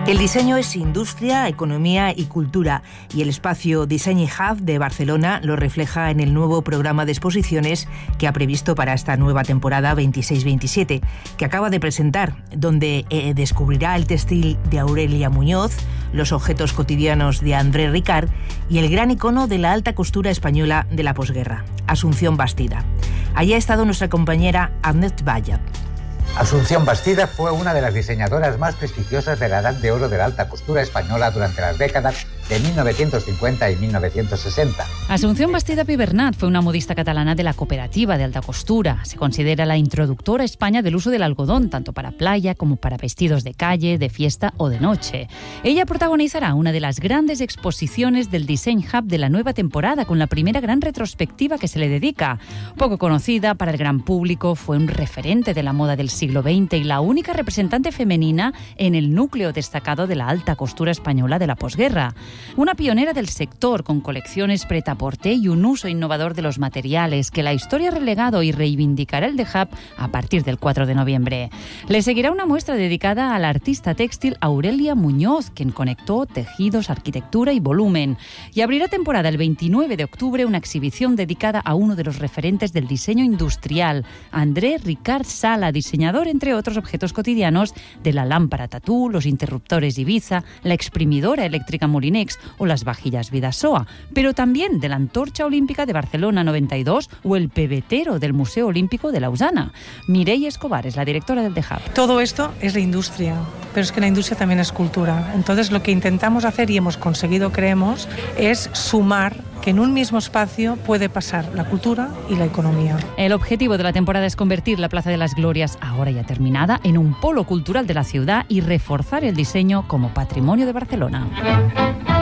El diseño es industria, economía y cultura, y el espacio Design Hub de Barcelona lo refleja en el nuevo programa de exposiciones que ha previsto para esta nueva temporada 26-27, que acaba de presentar, donde descubrirá el textil de Aurelia Muñoz, los objetos cotidianos de André Ricard y el gran icono de la alta costura española de la posguerra, Asunción Bastida. Allí ha estado nuestra compañera Annette Valla. Asunción Bastida fue una de las diseñadoras más prestigiosas de la Edad de Oro de la alta costura española durante las décadas de 1950 y 1960. Asunción Bastida Pibernat fue una modista catalana de la cooperativa de alta costura. Se considera la introductora a España del uso del algodón, tanto para playa como para vestidos de calle, de fiesta o de noche. Ella protagonizará una de las grandes exposiciones del Design Hub de la nueva temporada, con la primera gran retrospectiva que se le dedica. Poco conocida para el gran público, fue un referente de la moda del siglo XX y la única representante femenina en el núcleo destacado de la alta costura española de la posguerra. Una pionera del sector, con colecciones prêt-à-porter y un uso innovador de los materiales que la historia ha relegado y reivindicará el The Hub a partir del 4 de noviembre. Le seguirá una muestra dedicada a la artista textil Aurelia Muñoz, quien conectó tejidos, arquitectura y volumen. Y abrirá temporada el 29 de octubre una exhibición dedicada a uno de los referentes del diseño industrial, André Ricard Sala, diseñador, entre otros objetos cotidianos, de la lámpara Tatú, los interruptores Ibiza, la exprimidora eléctrica Molinex o las vajillas Vidasoa, pero también de la antorcha olímpica de Barcelona 92 o el pebetero del Museo Olímpico de Lausana. Mireia Escobar es la directora del The Hub. Todo esto es la industria, pero es que la industria también es cultura. Entonces lo que intentamos hacer y hemos conseguido, creemos, es sumar que en un mismo espacio puede pasar la cultura y la economía. El objetivo de la temporada es convertir la Plaza de las Glorias, ahora ya terminada, en un polo cultural de la ciudad y reforzar el diseño como patrimonio de Barcelona.